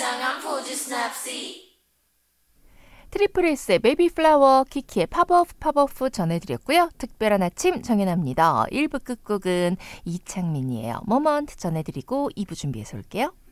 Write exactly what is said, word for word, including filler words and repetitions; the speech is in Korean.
이상한 포즈 스냅시. 트리플 S의 베이비 플라워, 키키의 팝업 팝업 전해드렸고요. 특별한 아침 정연아입니다. 일 부 끝곡은 이창민이에요. 모먼트 전해드리고 이 부 준비해서 올게요.